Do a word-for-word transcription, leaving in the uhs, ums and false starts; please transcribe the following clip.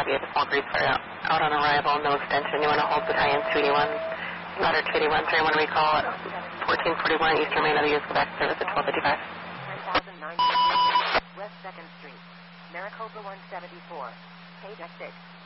copy. It's a small grease fire out, out on arrival, no extension. You want to hold battalion two eighty-one, ladder two eighty-one, three one recall at fourteen forty-one Eastern Main of the U S Quebec service at twelve fifty-five. ten thousand nine West second Street, Maricopa one seventy-four, page six.